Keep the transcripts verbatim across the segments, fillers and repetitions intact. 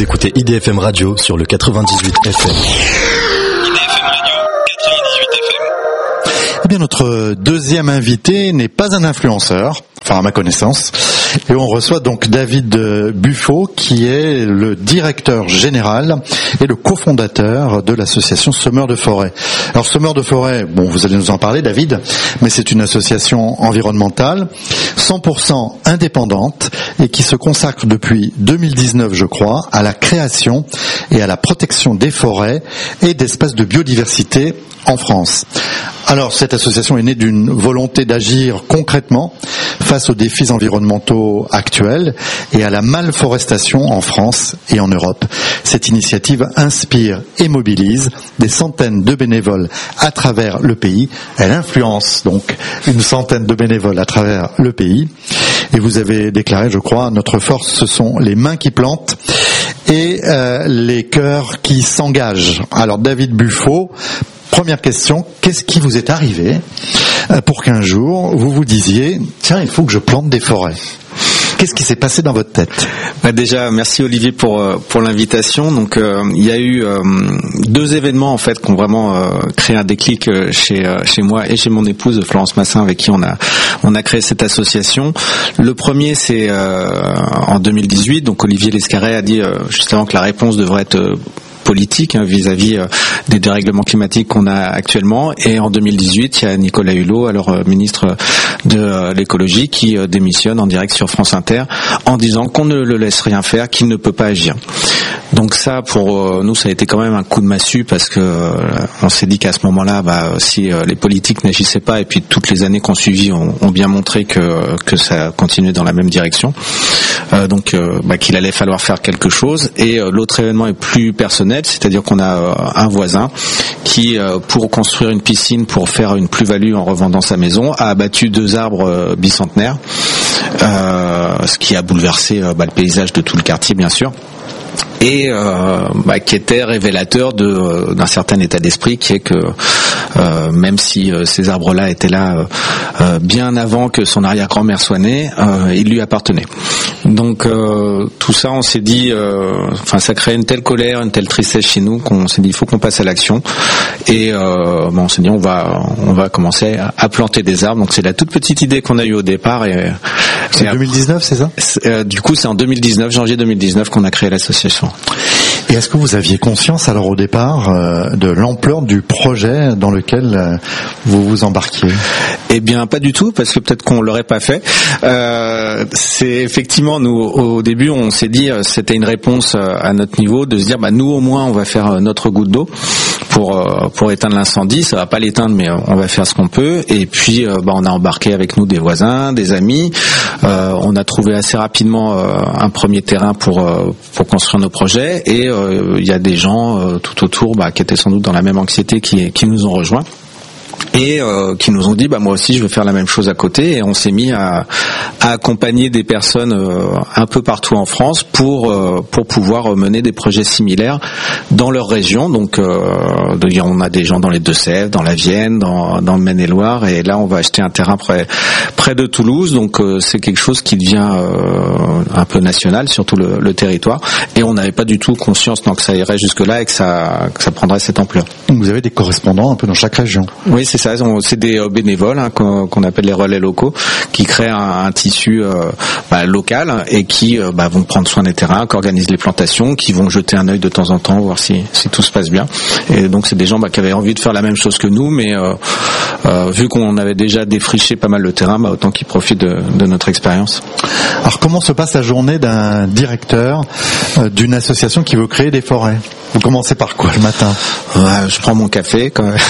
Vous écoutez I D F M Radio sur le quatre-vingt-dix-huit F M. I D F M Radio, quatre-vingt-dix-huit F M. Eh bien, notre deuxième invité n'est pas un influenceur, enfin à ma connaissance, et on reçoit donc David Buffo, qui est le directeur général et le cofondateur de l'association Semeurs de Forêt. Alors Semeurs de Forêt, bon, vous allez nous en parler, David, mais c'est une association environnementale cent pour cent indépendante et qui se consacre depuis deux mille dix-neuf, je crois, à la création et à la protection des forêts et d'espaces de biodiversité en France. Alors, cette association est née d'une volonté d'agir concrètement face aux défis environnementaux actuels et à la malforestation en France et en Europe. Cette initiative inspire et mobilise des centaines de bénévoles à travers le pays. Elle influence donc une centaine de bénévoles à travers le pays. Et vous avez déclaré, je crois, notre force, ce sont les mains qui plantent et euh, les cœurs qui s'engagent. Alors, David Buffo, première question, qu'est-ce qui vous est arrivé pour qu'un jour vous vous disiez « Tiens, il faut que je plante des forêts ». Qu'est-ce qui s'est passé dans votre tête ? Bah déjà, merci Olivier pour pour l'invitation. Donc euh, il y a eu euh, deux événements en fait qui ont vraiment euh, créé un déclic chez euh, chez moi et chez mon épouse Florence Massin, avec qui on a on a créé cette association. Le premier, c'est euh, en deux mille dix-huit. Donc Olivier Lescarré a dit euh, justement que la réponse devrait être euh, politique hein, vis-à-vis euh, des dérèglements climatiques qu'on a actuellement. Et en deux mille dix-huit, il y a Nicolas Hulot, alors euh, ministre de euh, l'écologie, qui euh, démissionne en direct sur France Inter en disant qu'on ne le laisse rien faire, qu'il ne peut pas agir. Donc ça, pour euh, nous, ça a été quand même un coup de massue, parce que euh, on s'est dit qu'à ce moment-là, bah, si euh, les politiques n'agissaient pas, et puis toutes les années qu'on suivit ont, ont bien montré que que ça continuait dans la même direction, euh, donc euh, bah, qu'il allait falloir faire quelque chose. Et euh, l'autre événement est plus personnel, c'est-à-dire qu'on a euh, un voisin qui, euh, pour construire une piscine, pour faire une plus-value en revendant sa maison, a abattu deux arbres euh, bicentenaires, euh, ce qui a bouleversé euh, bah, le paysage de tout le quartier, bien sûr. Et euh, bah, qui était révélateur de d'un certain état d'esprit, qui est que euh, même si euh, ces arbres-là étaient là euh, bien avant que son arrière-grand-mère soit née, euh, ils lui appartenaient. Donc euh, tout ça, on s'est dit, euh, enfin ça crée une telle colère, une telle tristesse chez nous qu'on s'est dit il faut qu'on passe à l'action. Et euh, bon, on s'est dit on va on va commencer à, à planter des arbres. Donc c'est la toute petite idée qu'on a eue au départ. Et c'est deux mille dix-neuf, c'est ça ? euh, Du coup, c'est en deux mille dix-neuf, janvier deux mille dix-neuf, qu'on a créé l'association. Et est-ce que vous aviez conscience alors au départ euh, de l'ampleur du projet dans lequel euh, vous vous embarquiez ? Eh bien, pas du tout, parce que peut-être qu'on l'aurait pas fait. Euh, c'est effectivement, nous au début, on s'est dit euh, c'était une réponse euh, à notre niveau, de se dire bah nous au moins on va faire euh, notre goutte d'eau pour euh, pour éteindre l'incendie. Ça va pas l'éteindre, mais euh, on va faire ce qu'on peut. Et puis euh, bah on a embarqué avec nous des voisins, des amis. Euh, on a trouvé assez rapidement euh, un premier terrain pour euh, pour construire nos projets. Et il euh, y a des gens euh, tout autour bah, qui étaient sans doute dans la même anxiété qui qui nous ont rejoints. Et euh, qui nous ont dit bah moi aussi je veux faire la même chose à côté, et on s'est mis à, à accompagner des personnes euh, un peu partout en France pour euh, pour pouvoir mener des projets similaires dans leur région. Donc euh, on a des gens dans les Deux-Sèvres, dans la Vienne, dans dans le Maine-et-Loire, et là on va acheter un terrain près près de Toulouse. Donc euh, c'est quelque chose qui devient euh, un peu national sur tout le, le territoire, et on n'avait pas du tout conscience donc que ça irait jusque là et que ça que ça prendrait cette ampleur. Donc vous avez des correspondants un peu dans chaque région. Oui, c'est ça, c'est des bénévoles hein, qu'on, qu'on appelle les relais locaux, qui créent un, un tissu euh, bah, local, et qui euh, bah, vont prendre soin des terrains, qui organisent les plantations, qui vont jeter un œil de temps en temps, voir si, si tout se passe bien. Et donc c'est des gens bah, qui avaient envie de faire la même chose que nous, mais euh, euh, vu qu'on avait déjà défriché pas mal le terrain, bah, autant qu'ils profitent de, de notre expérience. Alors comment se passe la journée d'un directeur euh, d'une association qui veut créer des forêts ? Vous commencez par quoi le matin ? Ouais, je prends mon café quand même.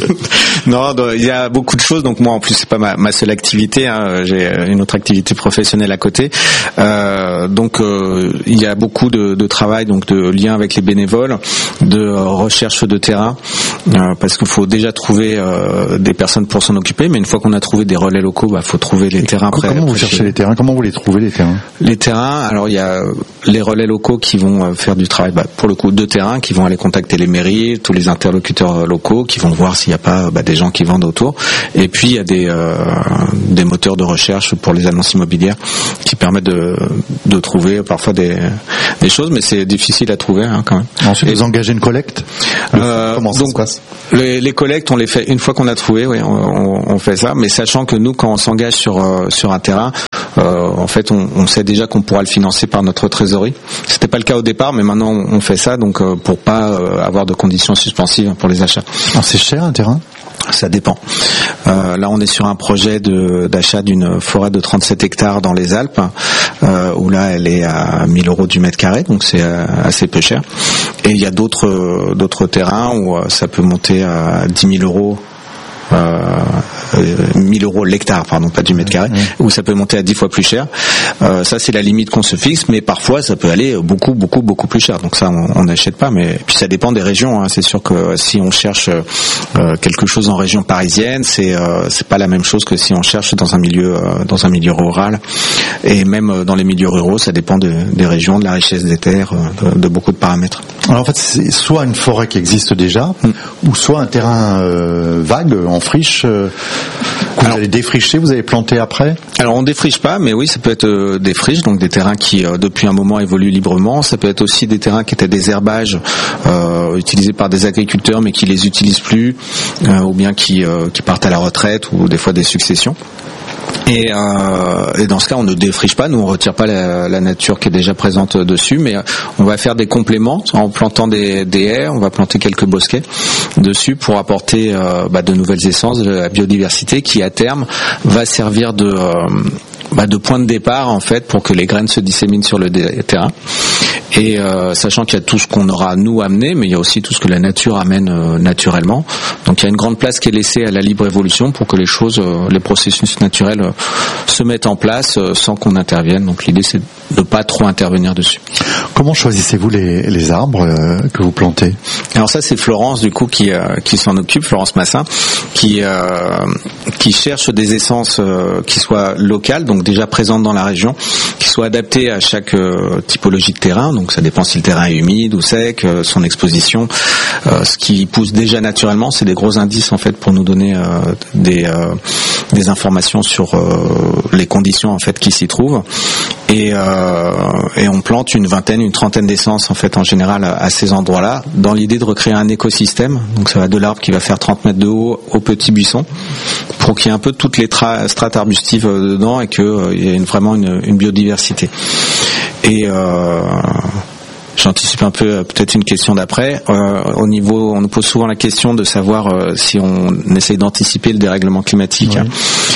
Non, il y a beaucoup de choses. Donc moi, en plus, c'est pas ma, ma seule activité. Hein. J'ai une autre activité professionnelle à côté. Euh, donc euh, il y a beaucoup de, de travail, donc de liens avec les bénévoles, de euh, recherche de terrain, euh, parce qu'il faut déjà trouver euh, des personnes pour s'en occuper. Mais une fois qu'on a trouvé des relais locaux, bah faut trouver les Et terrains. Comment près, vous cherchez les terrains ? Comment vous les trouvez les terrains ? Les terrains. Alors il y a les relais locaux qui vont faire du travail. Bah, pour le coup, de terrain. terrain, qui vont aller contacter les mairies, tous les interlocuteurs locaux, qui vont voir s'il n'y a pas bah, des gens qui vendent autour. Et puis il y a des euh, des moteurs de recherche pour les annonces immobilières qui permettent de de trouver parfois des des choses, mais c'est difficile à trouver hein, quand même. Ensuite, et vous engagez une collecte. Euh, Comment ça donc, se passe? Les, les collectes, on les fait une fois qu'on a trouvé, oui, on, on, on fait ça. Mais sachant que nous, quand on s'engage sur euh, sur un terrain, euh, en fait, on, on sait déjà qu'on pourra le financer par notre trésorerie. C'était pas le cas au départ, mais maintenant on fait ça, donc euh, pour pas euh, avoir de conditions suspensives pour les achats. Alors, c'est cher un terrain? Ça dépend. Euh, là, on est sur un projet de, d'achat d'une forêt de trente-sept hectares dans les Alpes, euh, où là, elle est à mille euros du mètre carré, donc c'est euh, assez peu cher. Et il y a d'autres euh, d'autres terrains où euh, ça peut monter à dix mille euros. Euh, euh, mille euros l'hectare, pardon, pas du mètre carré, mmh. où ça peut monter à dix fois plus cher. Euh, ça, c'est la limite qu'on se fixe, mais parfois, ça peut aller beaucoup, beaucoup, beaucoup plus cher. Donc ça, on n'achète pas, mais puis ça dépend des régions. Hein. C'est sûr que si on cherche euh, quelque chose en région parisienne, c'est euh, c'est pas la même chose que si on cherche dans un milieu euh, dans un milieu rural. Et même dans les milieux ruraux, ça dépend de, des régions, de la richesse des terres, de, de beaucoup de paramètres. Alors en fait, c'est soit une forêt qui existe déjà, mmh. ou soit un terrain euh, vague, en friche, euh, que alors, vous allez défricher, vous allez planter après? Alors on défriche pas, mais oui, ça peut être euh, des friches, donc des terrains qui euh, depuis un moment évoluent librement. Ça peut être aussi des terrains qui étaient des herbages euh, utilisés par des agriculteurs, mais qui les utilisent plus, euh, ou bien qui, euh, qui partent à la retraite, ou des fois des successions. Et, euh, et dans ce cas, on ne défriche pas, nous on retire pas la, la nature qui est déjà présente dessus, mais on va faire des compléments en plantant des, des haies, on va planter quelques bosquets dessus pour apporter euh, bah, de nouvelles essences, de la biodiversité qui à terme va servir de euh, bah, de point de départ en fait pour que les graines se disséminent sur le dé- terrain. Et euh, sachant qu'il y a tout ce qu'on aura nous amené, mais il y a aussi tout ce que la nature amène euh, naturellement. Donc il y a une grande place qui est laissée à la libre évolution pour que les choses, euh, les processus naturels euh, se mettent en place euh, sans qu'on intervienne. Donc l'idée c'est de pas trop intervenir dessus. Comment choisissez-vous les, les arbres euh, que vous plantez? Alors ça c'est Florence du coup qui euh, qui s'en occupe, Florence Massin, qui euh, qui cherche des essences euh, qui soient locales, donc déjà présentes dans la région, qui soient adaptées à chaque euh, typologie de terrain. Donc ça dépend si le terrain est humide ou sec, euh, son exposition. Euh, ce qui pousse déjà naturellement, c'est des gros indices en fait pour nous donner euh, des euh, des informations sur euh, les conditions en fait qui s'y trouvent. Et, euh, et on plante une vingtaine, une trentaine d'essences en fait en général à, à ces endroits-là, dans l'idée de recréer un écosystème. Donc ça va de l'arbre qui va faire trente mètres de haut au petit buisson, pour qu'il y ait un peu toutes les tra- strates arbustives dedans et qu'il euh, y ait une, vraiment une, une biodiversité. Et euh, j'anticipe un peu peut-être une question d'après. Euh, au niveau, on nous pose souvent la question de savoir euh, si on essaye d'anticiper le dérèglement climatique, oui. hein,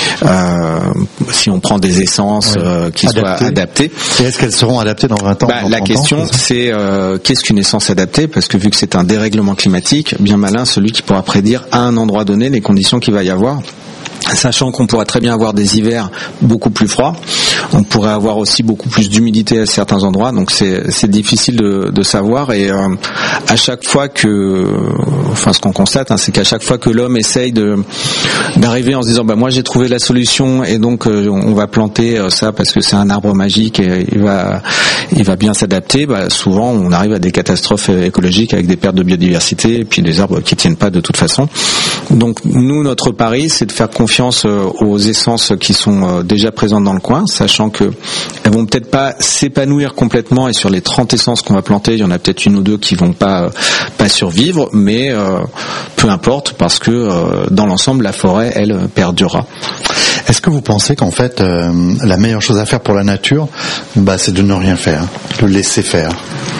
euh, si on prend des essences oui. euh, qui Adapté. soient adaptées. Et est-ce qu'elles seront adaptées dans vingt ans? Bah, La question, ans, c'est euh, qu'est-ce qu'une essence adaptée? Parce que vu que c'est un dérèglement climatique, bien malin celui qui pourra prédire à un endroit donné les conditions qu'il va y avoir. Sachant qu'on pourrait très bien avoir des hivers beaucoup plus froids, on pourrait avoir aussi beaucoup plus d'humidité à certains endroits, donc c'est, c'est difficile de, de savoir. Et euh, à chaque fois que, enfin ce qu'on constate, hein, c'est qu'à chaque fois que l'homme essaye de d'arriver en se disant bah moi j'ai trouvé la solution et donc euh, on va planter euh, ça parce que c'est un arbre magique et il va il va bien s'adapter, bah souvent on arrive à des catastrophes écologiques avec des pertes de biodiversité et puis des arbres qui tiennent pas de toute façon. Donc nous notre pari c'est de faire confiance aux essences qui sont déjà présentes dans le coin, sachant que elles vont peut-être pas s'épanouir complètement et sur les trente essences qu'on va planter, il y en a peut-être une ou deux qui vont pas pas survivre, mais euh, peu importe parce que euh, dans l'ensemble la forêt elle perdurera. Est-ce que vous pensez qu'en fait euh, la meilleure chose à faire pour la nature, bah, c'est de ne rien faire, de laisser faire?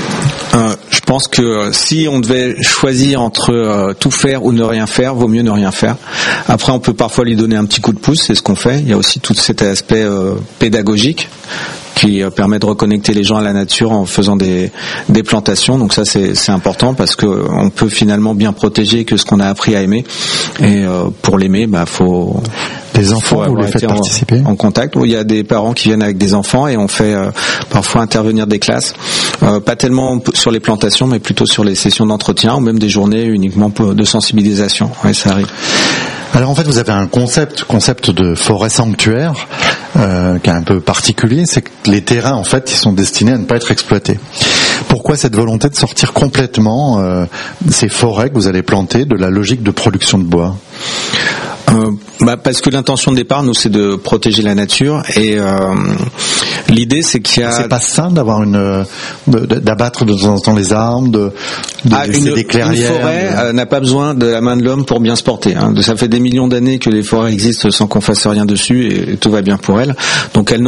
Euh, je pense que euh, si on devait choisir entre euh, tout faire ou ne rien faire, vaut mieux ne rien faire. Après, on peut parfois lui donner un petit coup de pouce, c'est ce qu'on fait. Il y a aussi tout cet aspect euh, pédagogique qui euh, permet de reconnecter les gens à la nature en faisant des, des plantations. Donc ça, c'est, c'est important parce que euh, on peut finalement bien protéger que ce qu'on a appris à aimer. Et euh, pour l'aimer, bah faut des enfants, vous les faites participer en, en contact. Il y a des parents qui viennent avec des enfants et on fait euh, parfois intervenir des classes, euh, pas tellement sur les plantations, mais plutôt sur les sessions d'entretien ou même des journées uniquement pour, de sensibilisation. Ouais, ça arrive. Alors en fait, vous avez un concept, concept de forêt sanctuaire euh, qui est un peu particulier, c'est que les terrains en fait, ils sont destinés à ne pas être exploités. Pourquoi cette volonté de sortir complètement euh, ces forêts que vous allez planter de la logique de production de bois ? Euh, bah parce que l'intention de départ, nous, c'est de protéger la nature et euh, l'idée, c'est qu'il y a. C'est pas sain d'avoir une, de, d'abattre de temps en temps les arbres, de, de ah, laisser une, des clairières. Une forêt de... euh, n'a pas besoin de la main de l'homme pour bien se porter. Hein. Ça fait des millions d'années que les forêts existent sans qu'on fasse rien dessus et tout va bien pour elles. Donc elles n'ont